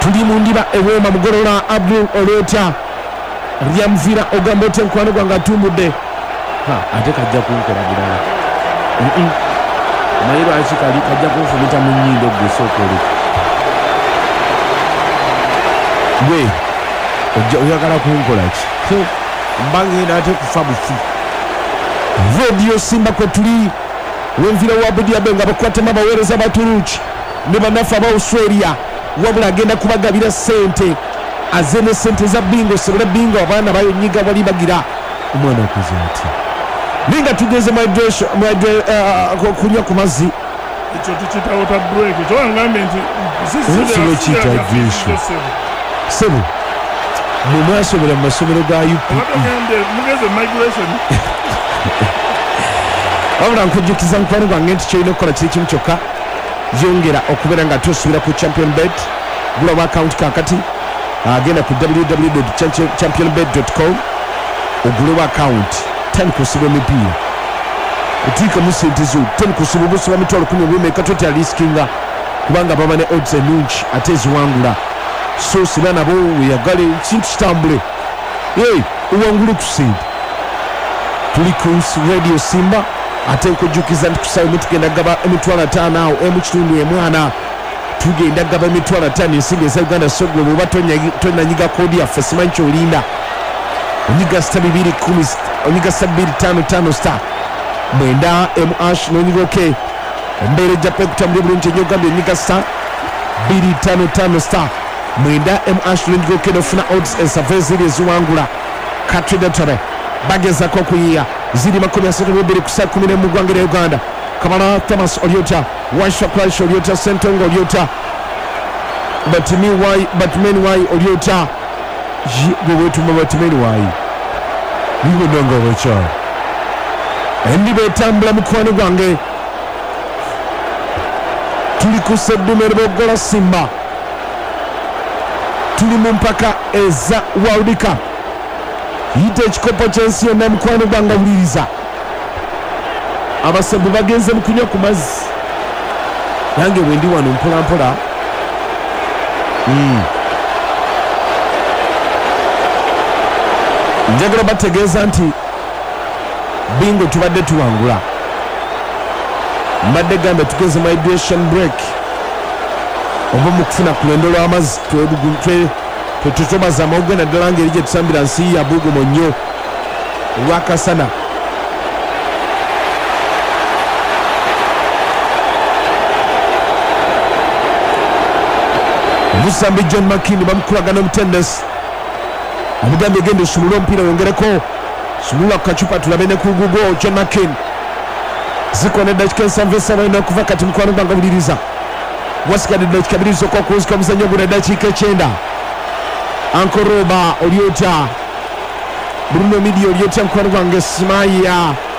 tuli mu ndiba ewema mugolola Abdul Olota lyamvira ogamba ote mukwano gwange atumbudde ate kajja kunkola bulala naye lwaki kali kajja kunfumita mu nnyindo gwe sookoli gwe oyagala kunkola ki mbangenda ate kufa bufu Radio Simba kwe tuli wenvira wa Budiabe nga bakwatemu abaweereza Baturuki ne bannaffe ab'Australia wabula agenda kubagabira ssente aze ne ssente za bingo sobole bingo abaana bayonyiga bali bagira omwana okuze ati ninga tugeze kunywa ku mazzi ekyo tukiyita water break kyowangambe nti sebo mumwasobera mu masomero ga UPE mugeze migration wabula nkujjukiza mukwano gwange nti kyolina okukola kiri kimu kyokka yongera okubeera nga tosubira ku champion bet gulawo account kakati agenda ku www.championbet.com ogulewo account tani kusiba emipiira otiikamu sente zo tani kusiba obusiba mitwalo 10 obwemeka totya riskinga kubanga baba ne odds ennungi ate eziwangula so siba nabo weyagale kintu kitambule owangule ku sente tuli ku Radio Simba ate nkujjukiza nti kusawo mutugenda gaba emitwalo 5 awo emukitundu emwana tugenda gaba emitwalo 5 ensinga eza Uganda sogwe bw'oba tonanyiga koodi yaffe simanyi kyolinda onyiga star 210 onyiga star 255 star mwenda MH n'onyiga oke embeera ejja kwekutambula bulungi ennyo ogambye onyiga star 255 star mwenda MH n'onyiga oke n'ofuna odds ensava eziri eziwangula Katridatore bagezako okuyiya ziri 32 ku saa 10 mu ggwanga lya Uganda Kamala Thomas Olyota Waisha Crash Olyota Sentongo Olyota Batman Wai Olyota gwewetuma Batman Wai ngononga wacha endi betambula mukwano gwange tuli ku seddume bogola Simba tuli mu mpaka eza World Cup yita ekikopo ky'ensi yonna mukwano gwange wuliriza abasabu bagenze mu kunywa ku mazzi yange bwendi wano mpolampola njagala bategeeza nti bingo tubadde tuwangula mbadde gambe tugeze mu hydration break oba mu kufuna ku lwendo lw'amazzi twetutobaza amawuge naddala ngeri gye tusambira nsi ya bugumo nnyo olwakasana omusambi John McKinney bamukulagana omutendesi omugambye genda osumula omupiira wongereko sumula ku kacupa tulabe ne ku Google John McKinney zikona eddakiika 7 balina okuva kati mukwano gwange buliriza wasigadde eddakiika 2 zokka okuwuzika omuzannyo guno eddakiika 9 Ankoroba Olyota Bruno Midi Olyota mukwano gwange Simaya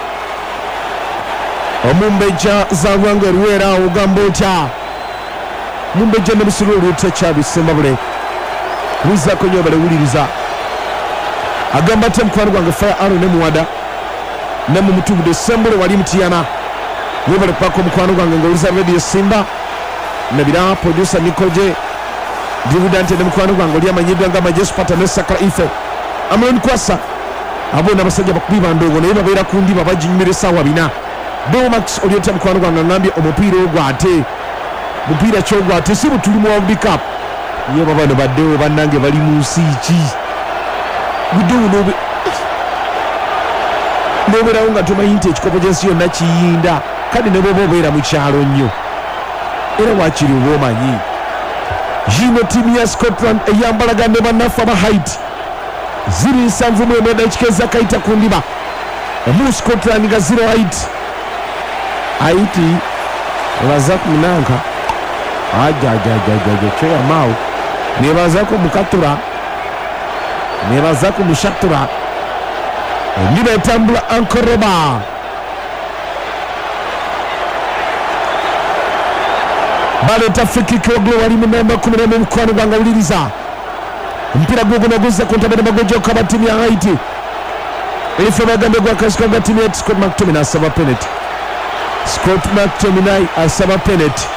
omumbeja za gwange Ruwera ogamba otya mumbeja ne Busiro Olyota kyabisemba bule wizako nyo balewuliriza agamba ate mukwano gwange Fire Arrow ne Muwada ne mu mutubude sembule wali mutiyana webale pako mukwano gwange ng'oluza Radio Simba nabira producer Nikoje Dividante ne mukwano gwange oli amanyiddwa nga Majesu Pata ne Sakra Ife Amron Kwasa abo n'abasajja bakubiba ndongo naye babeera ku ndiba baginyumira essaawa 4 Domax Olyota mukwano gwange ngambye omupiira ogwate mupiira kyogwate si butuli mu World Cup ye baba ne baddewo bannange bali mu nsi ki buddewo nobeerawo nga tomanyi nti ekikopo ky'ensi yonna kiyinda kale ne bwoba obeera mu kyalo nnyo era waakiri oba omanyi yino ttiimu ya Scotland eyambalaga ne bannaffe aba Haiti ziri 7 eddakiika ezakayita ku ndiba omu Scotland nga 0 Haiti ebaza ku munanka ajajajajaja kyoyamaawo nebazako mukatura nebazako mushatura endiba etambula Ankoroba baleeta frikiki wagula wali munamba 10 mukwano gwange wuliriza omupiira guguno guzza ku ntabire magojjoka ba ttiimu ya Haiti erife bagambe gwakasika nga ttiimu ya Scott McTominay asaba penalty